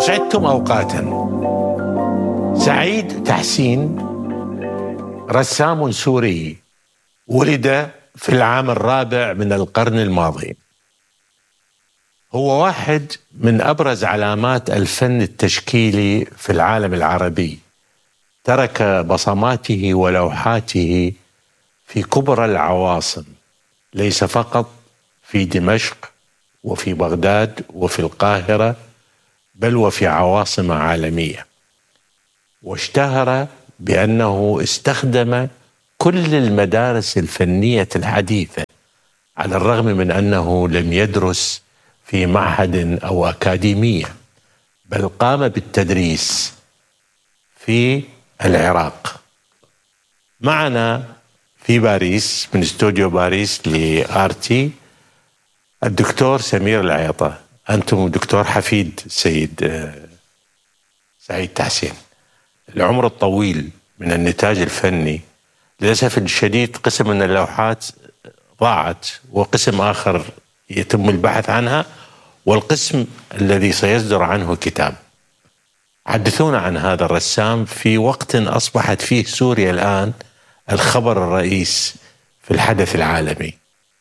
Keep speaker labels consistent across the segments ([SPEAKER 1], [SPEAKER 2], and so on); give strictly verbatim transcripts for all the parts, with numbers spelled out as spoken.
[SPEAKER 1] أسعدتم أوقاتا. سعيد تحسين رسام سوري ولد في العام الرابع من القرن الماضي. هو واحد من أبرز علامات الفن التشكيلي في العالم العربي. ترك بصماته ولوحاته في كبرى العواصم، ليس فقط في دمشق وفي بغداد وفي القاهرة، بل وفي عواصم عالمية. واشتهر بأنه استخدم كل المدارس الفنية الحديثة، على الرغم من أنه لم يدرس في معهد أو أكاديمية، بل قام بالتدريس في العراق. معنا في باريس من استوديو باريس لآرتي الدكتور سمير العيطة. أنتم دكتور حفيد سيد سعيد تحسين. العمر الطويل من النتاج الفني، للأسف الشديد قسم من اللوحات ضاعت وقسم آخر يتم البحث عنها، والقسم الذي سيصدر عنه كتاب. حدثونا عن هذا الرسام في وقت أصبحت فيه سوريا الآن الخبر الرئيس في الحدث العالمي.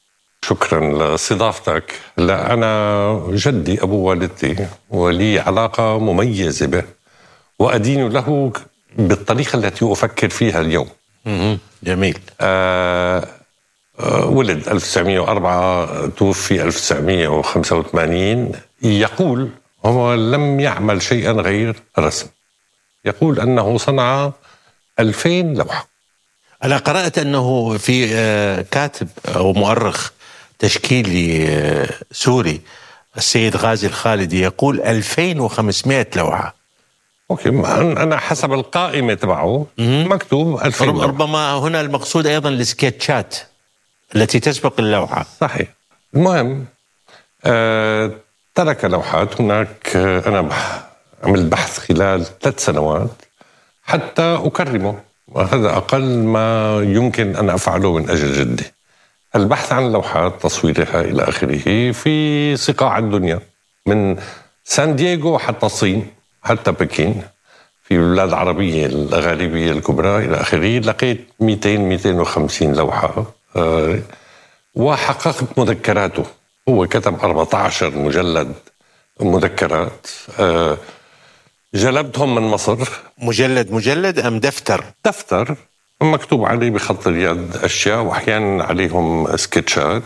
[SPEAKER 2] شكرا لاستضافتك. لا، أنا جدي أبو والدتي ولي علاقة مميزة به، وأدين له بالطريقة التي أفكر فيها اليوم.
[SPEAKER 1] جميل.
[SPEAKER 2] آه آه ولد ألف وتسعمائة وأربعة، توفي ألف وتسعمائة وخمسة وثمانين. يقول هو لم يعمل شيئا غير الرسم. يقول أنه صنع ألفين لوحة.
[SPEAKER 1] أنا قرأت أنه في كاتب أو مؤرخ تشكيلي سوري السيد غازي الخالدي يقول ألفين وخمسمائة لوحة.
[SPEAKER 2] أوكي، أنا حسب القائمة تبعه مكتوب ألفين لوحة.
[SPEAKER 1] ربما هنا المقصود أيضا السكتشات التي تسبق اللوحة.
[SPEAKER 2] صحيح. المهم آه، ترك لوحات هناك. آه، أنا عملت بحث خلال ثلاث سنوات حتى أكرمه، وهذا أقل ما يمكن أن أفعله من أجل جدي. البحث عن لوحات، تصويرها إلى آخره في صقاع الدنيا، من سان دييغو حتى الصين حتى بكين، في البلاد العربية الغالبية الكبرى إلى آخره. لقيت مئتين مئتين وخمسين لوحة. أه وحققت مذكراته. هو كتب أربعة عشر مجلد مذكرات. أه جلبتهم من مصر.
[SPEAKER 1] مجلد مجلد أم دفتر؟
[SPEAKER 2] دفتر مكتوب عليه بخط اليد أشياء، وأحيانا عليهم سكتشات.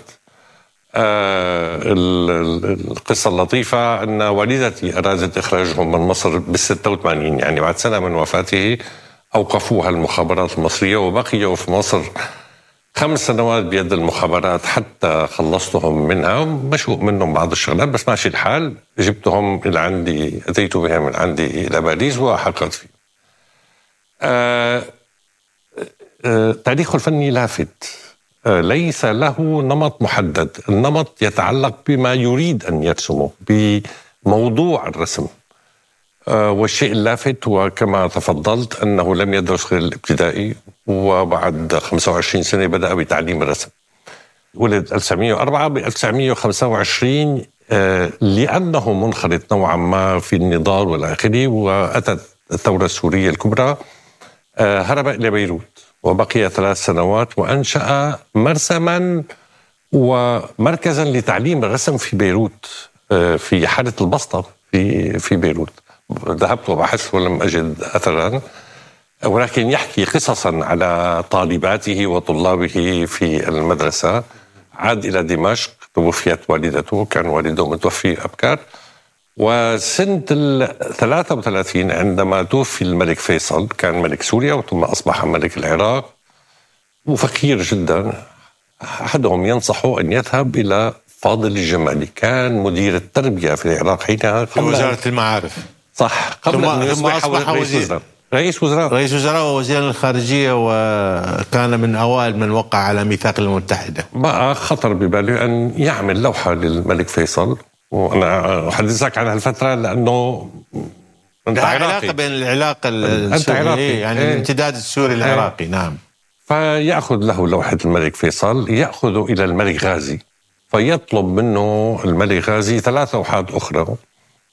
[SPEAKER 2] آه القصة اللطيفة أن والدتي أرادت إخراجهم من مصر بالستة وثمانين، يعني بعد سنة من وفاته أوقفوها المخابرات المصرية، وبقيوا في مصر خمس سنوات بيد المخابرات حتى خلصتهم منها. مشوق منهم بعض الشغلات، بس ماشي الحال. جبتهم إلى عندي، أتيت بهم من عندي إلى باريس وحققت فيه. آه آه تاريخه الفني لافت، آه ليس له نمط محدد. النمط يتعلق بما يريد أن يرسمه، بموضوع الرسم. آه والشيء اللافت وكما تفضلت أنه لم يدرس غير الابتدائي، وبعد خمسة وعشرين سنة بدأ بتعليم الرسم. ولد ألف وتسعمائة وأربعة. ب ألف وتسعمائة وخمسة وعشرين آه لأنه منخرط نوعا ما في النضال والى آخره، وأتت الثورة السورية الكبرى، آه هرب إلى بيروت وبقي ثلاث سنوات، وأنشأ مرسما ومركزا لتعليم الرسم في بيروت، آه في حارة البسطة في في بيروت. ذهبت وبحثت ولم أجد أثرا، ولكن يحكي قصصا على طالباته وطلابه في المدرسة. عاد إلى دمشق، توفيت والدته، كان والده متوفي أبكر. وسنة الثلاثة وثلاثين عندما توفي الملك فيصل، كان ملك سوريا وثم أصبح ملك العراق وفقير جدا، أحدهم ينصحه أن يذهب إلى فاضل الجمالي، كان مدير التربية في العراق حينها،
[SPEAKER 1] في وزارة المعارف.
[SPEAKER 2] صح، قبل أن يصبح رئيس وزراء. رئيس وزراء
[SPEAKER 1] رئيس وزراء ووزير الخارجية، وكان من أوائل من وقع على ميثاق الأمم المتحدة.
[SPEAKER 2] بقى خطر بباله أن يعمل لوحة للملك فيصل، وأنا أحدثك عن هالفترة لأنه
[SPEAKER 1] أنت علاقة بين العلاقة السورية، يعني
[SPEAKER 2] إيه؟
[SPEAKER 1] الامتداد السوري
[SPEAKER 2] إيه؟
[SPEAKER 1] العراقي. نعم.
[SPEAKER 2] فيأخذ له لوحة الملك فيصل، يأخذه إلى الملك غازي، فيطلب منه الملك غازي ثلاث لوحات أخرى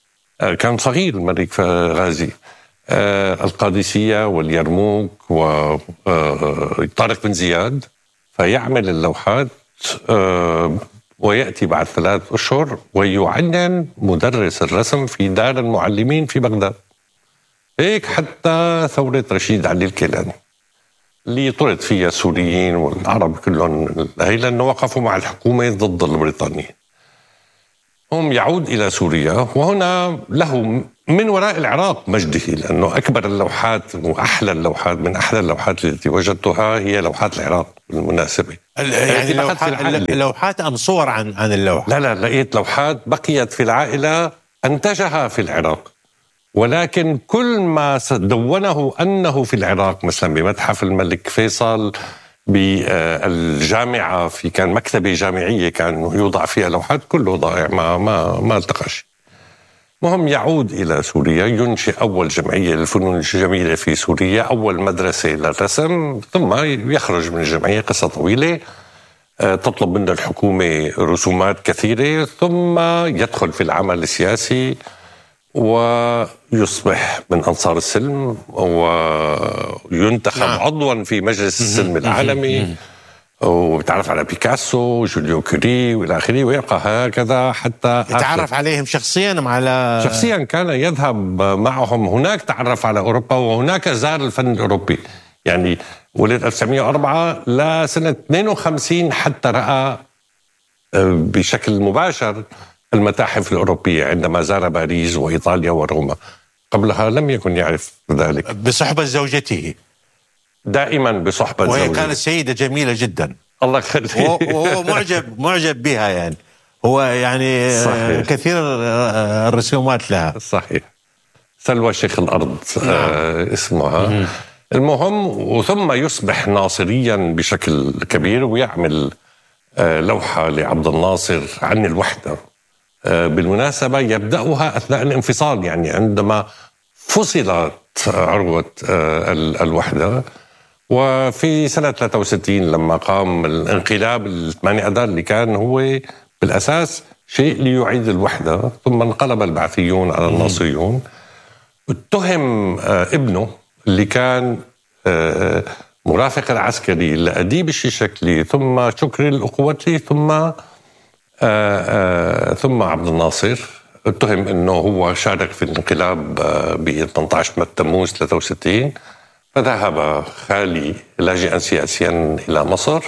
[SPEAKER 2] كان صغير الملك غازي. القادسية واليرموك وطارق بن زياد، فيعمل اللوحات ويأتي بعد ثلاث أشهر ويعين مدرس الرسم في دار المعلمين في بغداد. هيك حتى ثورة رشيد علي الكيلاني اللي طرد فيها السوريين والعرب كلهم، هي لأنه وقفوا مع الحكومة ضد البريطانيين. هم يعود إلى سوريا، وهنا له من وراء العراق مجده، لأنه أكبر اللوحات وأحلى اللوحات من أحلى اللوحات التي وجدتها هي لوحات العراق بالمناسبة.
[SPEAKER 1] يعني لوحات, لوحات أم صور عن عن اللوحة؟
[SPEAKER 2] لا لا لقيت لوحات بقيت في العائلة أنتجها في العراق، ولكن كل ما دونه أنه في العراق، مثلا بمتحف الملك فيصل، بالجامعة في كان مكتبة جامعية كان يوضع فيها لوحات، كله ضائع ما ما ما التقاش. مهم يعود إلى سوريا، ينشئ أول جمعية للفنون الجميلة في سوريا، أول مدرسة للرسم، ثم يخرج من الجمعية، قصة طويلة. تطلب منه الحكومة رسومات كثيرة، ثم يدخل في العمل السياسي ويصبح من أنصار السلم وينتخب نعم. عضوا في مجلس السلم العالمي، وبتعرف على بيكاسو وجوليو كوري والى اخره، ويبقى هكذا حتى
[SPEAKER 1] يتعرف عليهم شخصيا. على
[SPEAKER 2] شخصيا كان يذهب معهم هناك، تعرف على اوروبا، وهناك زار الفن الاوروبي. يعني ولد ألف وتسعمائة وأربعة لسنه اثنين وخمسين حتى راى بشكل مباشر المتاحف الأوروبية عندما زار باريس وإيطاليا وروما. قبلها لم يكن يعرف ذلك.
[SPEAKER 1] بصحبة زوجته،
[SPEAKER 2] دائما بصحبة
[SPEAKER 1] وهي
[SPEAKER 2] زوجته،
[SPEAKER 1] كانت سيدة جميلة جدا.
[SPEAKER 2] الله يخليك.
[SPEAKER 1] وهو معجب معجب بها، يعني هو يعني صحيح. كثير الرسومات لها.
[SPEAKER 2] صحيح. سلوى شيخ الأرض آه اسمها. مم. المهم، وثم يصبح ناصريا بشكل كبير، ويعمل آه لوحة لعبد الناصر عن الوحدة. بالمناسبة يبدأها أثناء الانفصال، يعني عندما فصلت عروة الوحدة، وفي سنة ثلاثة وستين لما قام الانقلاب الثمانية أذار اللي كان هو بالأساس شيء ليعيد الوحدة، ثم انقلب البعثيون على الناصريون. اتهم ابنه اللي كان مرافق العسكري لأديب الشيشكلي ثم شكري الأخوتي ثم آه آه ثم عبد الناصر، اتهم انه هو شارك في الانقلاب ب ثمانية عشر تموز ثلاثة وستين، فذهب خالي لاجئا سياسيا الى مصر،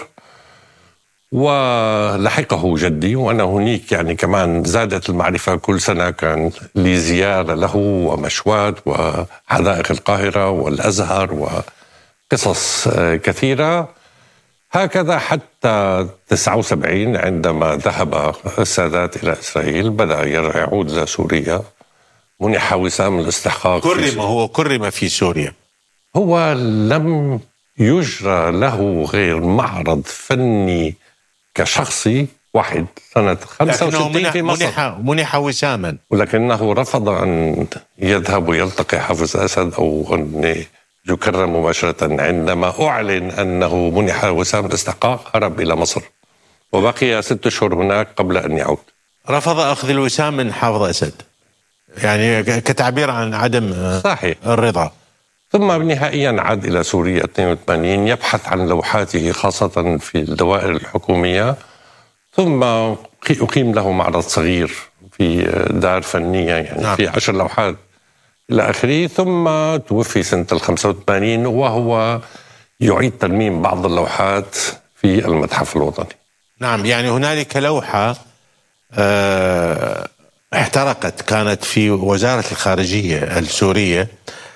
[SPEAKER 2] ولحقه جدي، وانا هناك يعني كمان زادت المعرفه كل سنه، كان لي زياره له ومشوات وحدائق القاهره والازهر وقصص كثيره. هكذا حتى تسعة وسبعين عندما ذهب السادات إلى إسرائيل بدأ يعود إلى سوريا، منح وسام الاستحقاق.
[SPEAKER 1] كرم هو كرم في سوريا.
[SPEAKER 2] هو لم يجرى له غير معرض فني كشخصي واحد سنة خمسة وستين في مصر،
[SPEAKER 1] منح, منح وساما،
[SPEAKER 2] ولكنه رفض أن يذهب ويلتقي حافظ أسد أو أن يكرم مباشرة. عندما أعلن أنه منح وسام الاستحقاق هرب إلى مصر، وبقي ست أشهر هناك قبل أن يعود.
[SPEAKER 1] رفض أخذ الوسام من حافظ أسد، يعني كتعبير عن عدم صحيح. الرضا.
[SPEAKER 2] ثم نهائيا عاد إلى سوريا اثنين وثمانين يبحث عن لوحاته خاصة في الدوائر الحكومية، ثم أقيم له معرض صغير في دار فنية، يعني نعم. في عشر لوحات إلى آخره، ثم توفي سنة الخمسة وثمانين وهو يعيد ترميم بعض اللوحات في المتحف الوطني.
[SPEAKER 1] نعم، يعني هنالك لوحة اه احترقت، كانت في وزارة الخارجية السورية،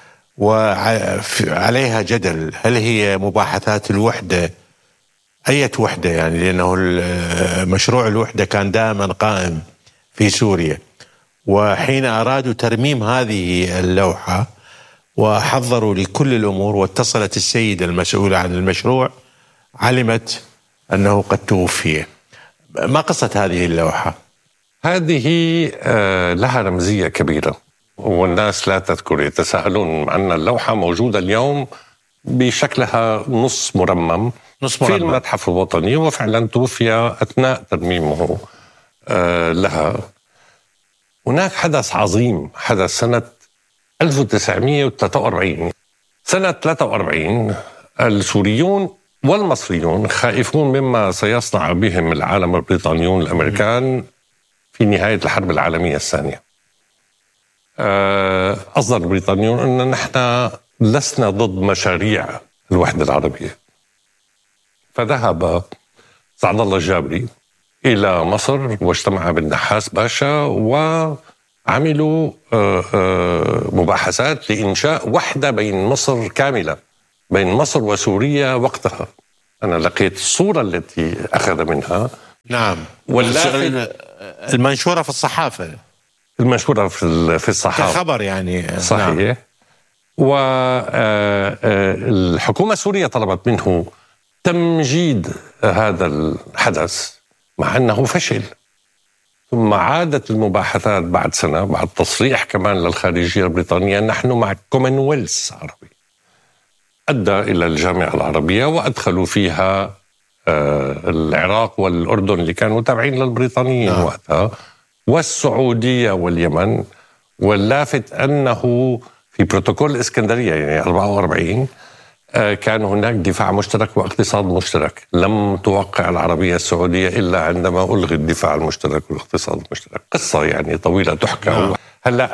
[SPEAKER 1] وعليها جدل هل هي مباحثات الوحدة، أي وحدة يعني، لأنه مشروع الوحدة كان دائما قائم في سوريا. وحين أرادوا ترميم هذه اللوحة وحضروا لكل الأمور، واتصلت السيدة المسؤولة عن المشروع، علمت أنه قد توفي. ما قصة هذه اللوحة؟
[SPEAKER 2] هذه لها رمزية كبيرة والناس لا تذكر، يتساءلون عن اللوحة موجودة اليوم بشكلها نص مرمم, نص مرمم في المتحف الوطني، وفعلا توفي أثناء ترميمه لها. هناك حدث عظيم حدث سنة ألف وتسعمائة وثلاثة وأربعين. سنة ثلاثة وأربعين السوريون والمصريون خائفون مما سيصنع بهم العالم البريطانيون الأمريكان في نهاية الحرب العالمية الثانية. أصدر البريطانيون أن نحن لسنا ضد مشاريع الوحدة العربية. فذهب سعد الله الجابري إلى مصر واجتمع بالنحاس باشا وعملوا مباحثات لإنشاء وحدة بين مصر كاملة، بين مصر وسوريا وقتها. أنا لقيت الصورة التي أخذ منها.
[SPEAKER 1] نعم.
[SPEAKER 2] واللافت
[SPEAKER 1] المنشورة في الصحافة،
[SPEAKER 2] المنشورة في في الصحافة
[SPEAKER 1] كخبر يعني.
[SPEAKER 2] صحيح. نعم. والحكومة السورية طلبت منه تمجيد هذا الحدث مع أنه فشل. ثم عادت المباحثات بعد سنة بعد تصريح كمان للخارجية البريطانية نحن مع كومنولث عربي، أدى إلى الجامعة العربية وأدخلوا فيها العراق والأردن اللي كانوا تابعين للبريطانيين
[SPEAKER 1] نعم.
[SPEAKER 2] وقتها، والسعودية واليمن. واللافت أنه في بروتوكول الإسكندرية يعني أربعة وأربعين كان هناك دفاع مشترك واقتصاد مشترك. لم توقع العربية السعودية إلا عندما ألغي الدفاع المشترك والاقتصاد المشترك. قصة يعني طويلة تحكى. نعم. هلأ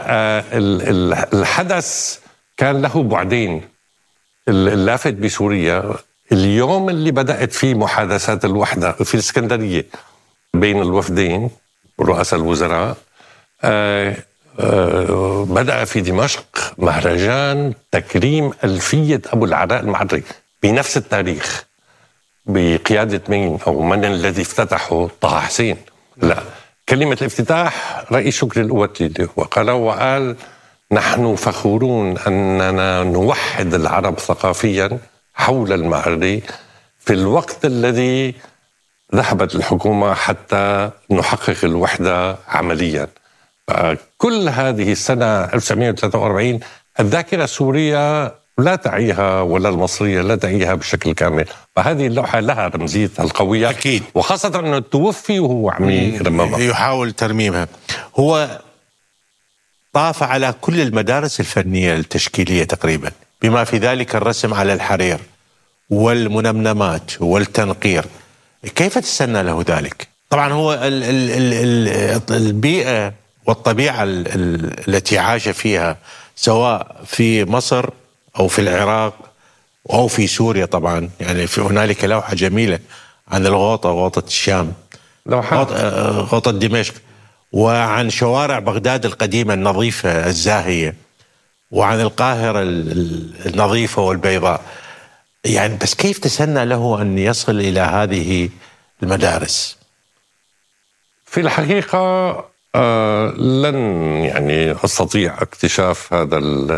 [SPEAKER 2] الحدث كان له بعدين. اللافت بسوريا اليوم اللي بدأت فيه محادثات الوحدة في الإسكندرية بين الوفدين رؤساء الوزراء، آه آه بدأ في دمشق مهرجان تكريم ألفية أبو العلاء المعري بنفس التاريخ، بقيادة مين أو من الذي افتتحه؟ طه حسين. لا، كلمة الافتتاح رئيس شكري القوتلي وقال وقال نحن فخورون أننا نوحد العرب ثقافيا حول المعري في الوقت الذي ذهبت الحكومة حتى نحقق الوحدة عمليا. كل هذه السنة ألف وتسعمائة وثلاثة وأربعين الذاكرة السورية لا تعيها ولا المصرية لا تعيها بشكل كامل، فهذه اللوحة لها رمزيتها القوية
[SPEAKER 1] أكيد،
[SPEAKER 2] وخاصة أنه توفي وهو عم يرممها
[SPEAKER 1] يحاول ترميمها. هو طاف على كل المدارس الفنية التشكيلية تقريبا، بما في ذلك الرسم على الحرير والمنمنمات والتنقير. كيف تسنى له ذلك؟ طبعا هو ال ال ال البيئة والطبيعة التي عاش فيها سواء في مصر أو في العراق أو في سوريا. طبعا يعني في هنالك لوحة جميلة عن الغوطة، غوطة الشام، غوطة دمشق، وعن شوارع بغداد القديمة النظيفة الزاهية، وعن القاهرة النظيفة والبيضاء. يعني بس كيف تسنى له أن يصل إلى هذه المدارس؟
[SPEAKER 2] في الحقيقة آه لن يعني أستطيع اكتشاف هذا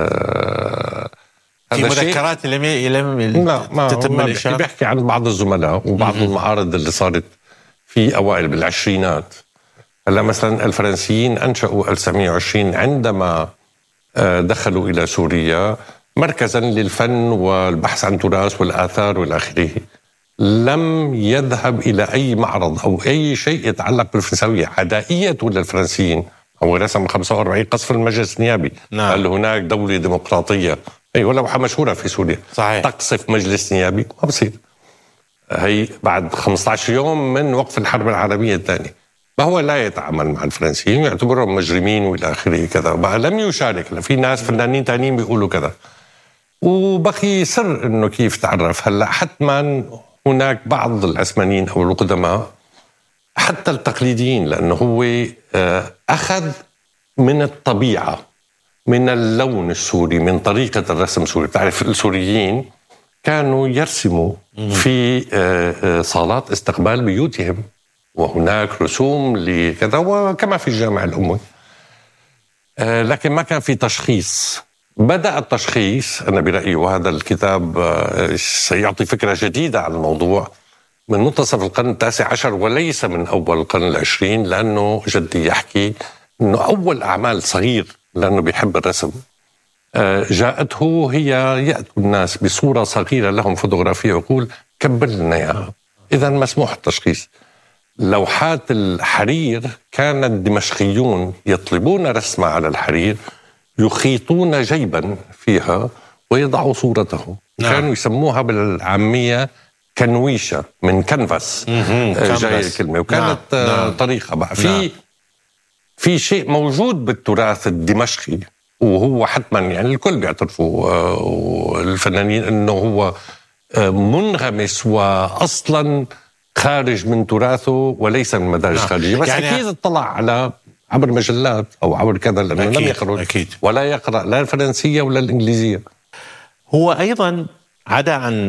[SPEAKER 1] في مذكرات لم لم تتم الإشارة.
[SPEAKER 2] بيحكي عن بعض الزملاء وبعض المعارض اللي صارت في أوائل بالعشرينات. هلا مثلا الفرنسيين أنشأوا ألف وتسعمائة وعشرين عندما دخلوا إلى سوريا مركزا للفن والبحث عن تراث والآثار والآخره. لم يذهب إلى أي معرض أو أي شيء يتعلق بالفرنساوية. عدائية للفرنسيين هو رسم خمسة وأربعين قصف المجلس النيابي. نعم. قال هناك دولة ديمقراطية، أي ولا لوحة مشهورة في سوريا.
[SPEAKER 1] صحيح.
[SPEAKER 2] تقصف مجلس نيابي ما بصير. هي بعد خمسة عشر يوم من وقف الحرب العالمية الثانية. فهو لا يتعامل مع الفرنسيين، يعتبرهم مجرمين والى اخره كذا. بقى لم يشارك. في ناس فنانين تانيين بيقولوا كذا، وبقي سر انه كيف تعرف. هلا حتما هناك بعض العثمانيين او القدماء حتى التقليديين، لانه هو اخذ من الطبيعه، من اللون السوري، من طريقه الرسم السوري. بتعرف السوريين كانوا يرسموا في صالات استقبال بيوتهم، وهناك رسوم لكذا، وكما في الجامع الأموي. آه لكن ما كان في تشخيص. بدأ التشخيص أنا برأيي، وهذا الكتاب آه سيعطي فكرة جديدة عن الموضوع، من منتصف القرن التاسع عشر وليس من أول القرن العشرين، لأنه جدي يحكي أنه أول أعمال صغير، لأنه بيحب الرسم، آه جاءته هي يأتوا الناس بصورة صغيرة لهم فوتوغرافية ويقول كبر لنا إياها. إذن مسموح التشخيص. لوحات الحرير كان الدمشقيون يطلبون رسمة على الحرير، يخيطون جيبا فيها ويضعوا صورته. نعم. كانوا يسموها بالعامية كنويشة، من كنفس جاي الكلمة. وكانت نعم. نعم. طريقة بقى في نعم. في شيء موجود بالتراث الدمشقي، وهو حتما يعني الكل بيعترفوا الفنانين انه هو منغمس واصلا خارج من تراثه وليس من مدارس نعم. خارجية. بس يعني اكيد اطلع على عبر مجلات او عبر كذا، لانه لم يخرج أكيد. ولا يقرأ لا الفرنسية ولا الانجليزية.
[SPEAKER 1] هو ايضا عدا عن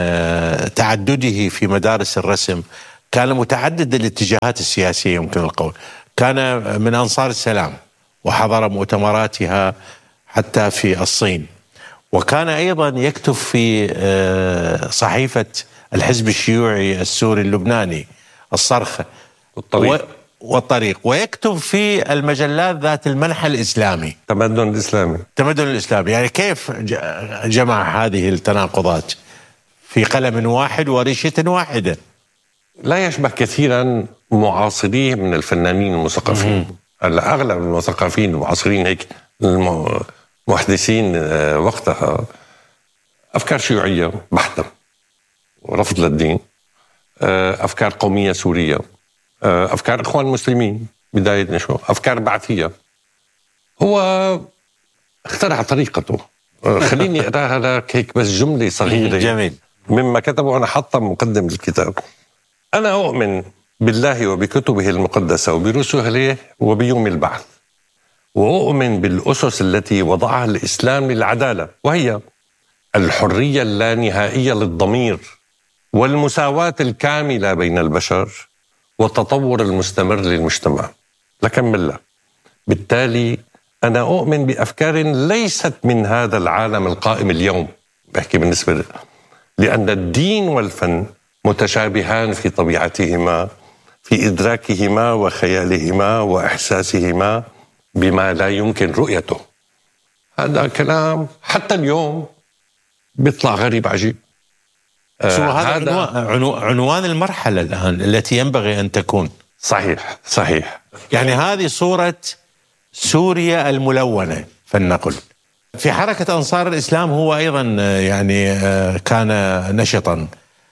[SPEAKER 1] تعدده في مدارس الرسم، كان متعدد الاتجاهات السياسية يمكن القول. كان من أنصار السلام وحضر مؤتمراتها حتى في الصين، وكان أيضا يكتب في صحيفة الحزب الشيوعي السوري اللبناني الصرخة
[SPEAKER 2] والطريق,
[SPEAKER 1] والطريق ويكتب في المجلات ذات المنحى الإسلامي،
[SPEAKER 2] تمدن الإسلامي
[SPEAKER 1] تمدن الإسلامي. يعني كيف جمع هذه التناقضات في قلم واحد وريشة واحدة؟
[SPEAKER 2] لا يشبه كثيرا معاصريه من الفنانين المثقفين. أغلب المثقفين المعاصرين هيك المحدثين وقتها أفكار شيوعية بحتة، رفض للدين، أفكار قومية سورية، أفكار إخوان المسلمين بداية نشوء، أفكار بعثية. هو اخترع طريقته. خليني أقراها لك هيك بس جملة صغيرة
[SPEAKER 1] جميل
[SPEAKER 2] مما كتبه. أنا حطها مقدم الكتاب. أنا أؤمن بالله وبكتبه المقدسة وبرسله وبيوم البعث، وأؤمن بالأسس التي وضعها الإسلام للعدالة، وهي الحرية اللانهائية للضمير والمساواة الكاملة بين البشر والتطور المستمر للمجتمع. لكمل له. بالتالي أنا أؤمن بأفكار ليست من هذا العالم القائم اليوم، بحكي بالنسبة لي، لأن الدين والفن متشابهان في طبيعتهما، في إدراكهما وخيالهما وإحساسهما بما لا يمكن رؤيته. هذا كلام حتى اليوم بيطلع غريب عجيب.
[SPEAKER 1] شو آه هذا عنو... عنوان المرحلة الآن التي ينبغي أن تكون.
[SPEAKER 2] صحيح صحيح.
[SPEAKER 1] يعني هذه صورة سوريا الملونة فلنقل. في حركة أنصار الإسلام هو أيضا يعني كان نشطا،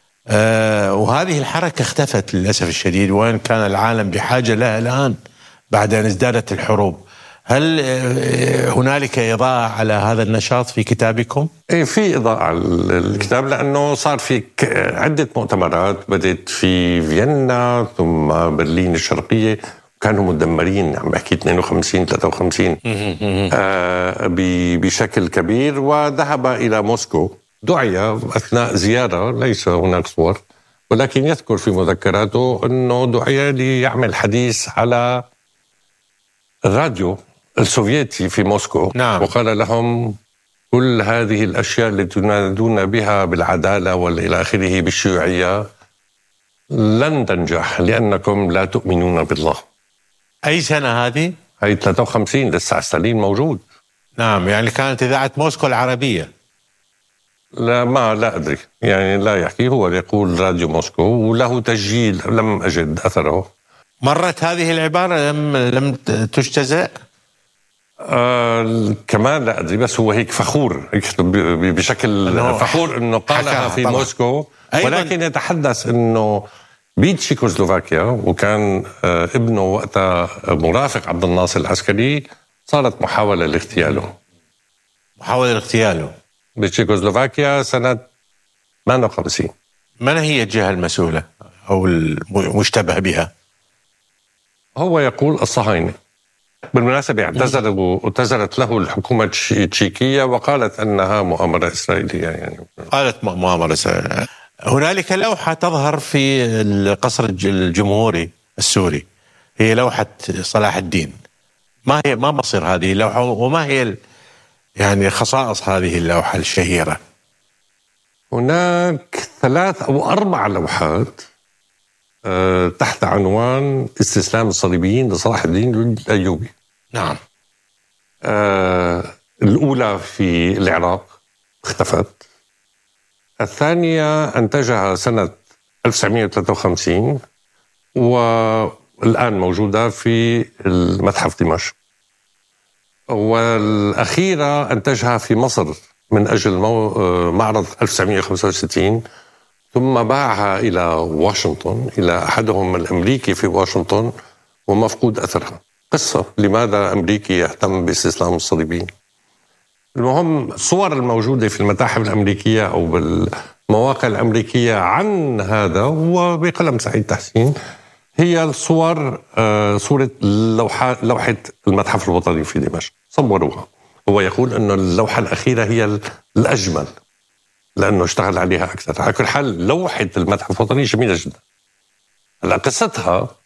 [SPEAKER 1] وهذه الحركة اختفت للأسف الشديد، وإن كان العالم بحاجة لها الآن بعد أن ازدادت الحروب. هل هنالك إضاءة على هذا النشاط في كتابكم؟
[SPEAKER 2] إيه في إضاءة على الكتاب، لأنه صار في عدة مؤتمرات بدأت في فيينا ثم برلين الشرقية، كانوا مدمرين، عم بحكي اثنين وخمسين ثلاثة وخمسين آه بشكل كبير. وذهب إلى موسكو، دعي أثناء زيارة، ليس هناك صور، ولكن يذكر في مذكراته أنه دعي ليعمل حديث على الراديو السوفيتي في موسكو.
[SPEAKER 1] نعم.
[SPEAKER 2] وقال لهم كل هذه الأشياء التي تنادون بها بالعدالة والإلى آخره بالشيوعية لن تنجح لأنكم لا تؤمنون بالله.
[SPEAKER 1] أي سنة هذه؟
[SPEAKER 2] هي ثلاثة وخمسين، لسه ستالين موجود.
[SPEAKER 1] نعم، يعني كانت إذاعة موسكو العربية.
[SPEAKER 2] لا ما لا أدري، يعني لا يحكي، هو يقول راديو موسكو وله تسجيل لم أجد أثره.
[SPEAKER 1] مرت هذه العبارة لم لم تجتزأ؟
[SPEAKER 2] آه كمان لا أدري، بس هو هيك فخور يكتب بشكل فخور إنه قالها في طبعا. موسكو، ولكن يتحدث إنه بتشيكوسلوفاكيا، وكان آه ابنه وقتها مرافق عبد الناصر العسكري، صارت محاولة لاغتياله.
[SPEAKER 1] محاولة لاغتياله
[SPEAKER 2] بتشيكوسلوفاكيا سنة ثمانية وخمسين.
[SPEAKER 1] من هي الجهة المسؤولة أو المشتبه بها؟
[SPEAKER 2] هو يقول الصهاينة. بالمناسبة اعتذر واعتذرت له الحكومة التشيكية وقالت أنها مؤامرة إسرائيلية. يعني
[SPEAKER 1] قالت مؤامرة إسرائيلية. هنالك لوحة تظهر في القصر الجمهوري السوري، هي لوحة صلاح الدين. ما هي ما مصير هذه اللوحة، وما هي يعني خصائص هذه اللوحة الشهيرة؟
[SPEAKER 2] هناك ثلاث أو أربع لوحات أه تحت عنوان استسلام الصليبيين لصلاح الدين الأيوبي.
[SPEAKER 1] نعم.
[SPEAKER 2] أه الأولى في العراق اختفت، الثانية أنتجها سنة ألف وتسعمائة وثلاثة وخمسين والآن موجودة في المتحف دمشق. والأخيرة أنتجها في مصر من أجل معرض ألف وتسعمائة وخمسة وستين، ثم باعها إلى واشنطن، إلى أحدهم الأمريكي في واشنطن، ومفقود أثرها. قصة لماذا أمريكي يهتم باستسلام الصليبيين. المهم الصور الموجودة في المتاحف الأمريكية أو بالمواقع الأمريكية عن هذا وبقلم سعيد تحسين هي الصور، صورة لوحة لوحة المتحف الوطني في دمشق، صوروها. هو يقول أنه اللوحة الأخيرة هي الأجمل لأنه اشتغل عليها أكثر. على كل حال لوحة المتحف الوطني جميلة جدا. هلا قصتها